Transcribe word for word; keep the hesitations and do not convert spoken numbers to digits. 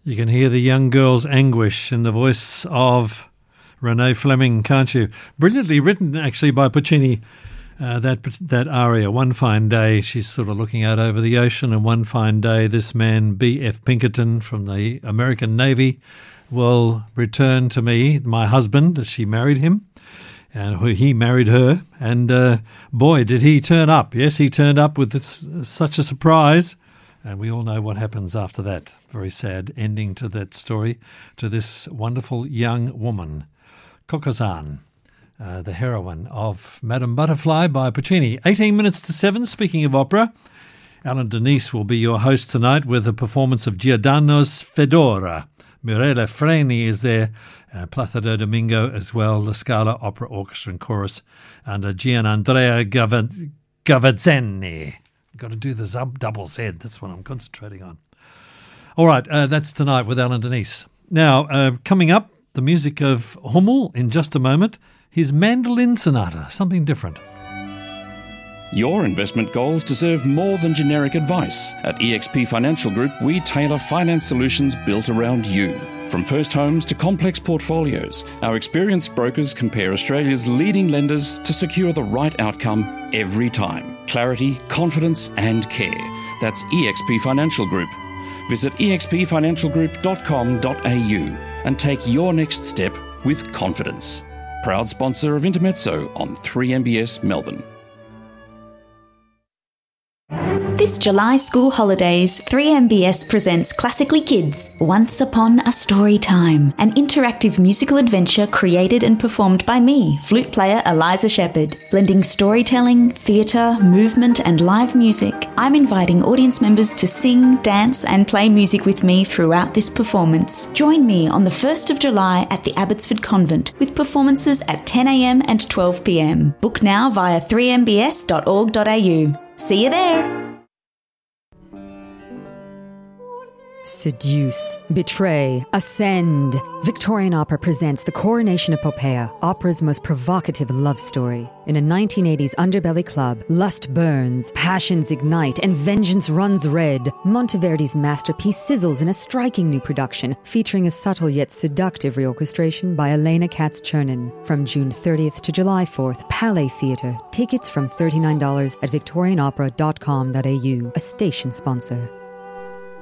You can hear the young girl's anguish in the voice of Renee Fleming, can't you? Brilliantly written, actually, by Puccini, uh, that that aria. One fine day, she's sort of looking out over the ocean, and one fine day, this man, B F Pinkerton from the American Navy, will return to me, my husband, as she married him, and he married her, and uh, boy, did he turn up. Yes, he turned up with this, such a surprise. And we all know what happens after that. Very sad ending to that story, to this wonderful young woman, Caucasane, uh, the heroine of Madame Butterfly by Puccini. eighteen minutes to seven, speaking of opera, Alan Denise will be your host tonight with a performance of Giordano's Fedora. Mirella Freni is there, uh, Placido Domingo as well, La Scala Opera Orchestra and Chorus, and uh, Gianandrea Gav- Gavazzeni. Got to do the zub double Z. That's what I'm concentrating on. All right, uh, that's tonight with Alan Denise. Now, uh, coming up, the music of Hummel in just a moment. His mandolin sonata, something different. Your investment goals deserve more than generic advice. At E X P Financial Group, we tailor finance solutions built around you. From first homes to complex portfolios, our experienced brokers compare Australia's leading lenders to secure the right outcome every time. Clarity, confidence and care. That's E X P Financial Group. Visit e x p financial group dot com dot a u and take your next step with confidence. Proud sponsor of Intermezzo on three M B S Melbourne. This July school holidays, three M B S presents Classically Kids, Once Upon a Story Time, an interactive musical adventure created and performed by me, flute player Eliza Shepherd. Blending storytelling, theatre, movement and live music, I'm inviting audience members to sing, dance and play music with me throughout this performance. Join me on the first of July at the Abbotsford Convent with performances at ten a m and twelve p m. Book now via three m b s dot org dot a u. See you there! Seduce, betray, ascend. Victorian Opera presents The Coronation of Poppaea, opera's most provocative love story. In a nineteen eighties underbelly club, lust burns, passions ignite, and vengeance runs red. Monteverdi's masterpiece sizzles in a striking new production, featuring a subtle yet seductive reorchestration by Elena Katz-Chernin. From June thirtieth to July fourth, Palais Theatre. Tickets from thirty-nine dollars at victorian opera dot com dot a u, a station sponsor.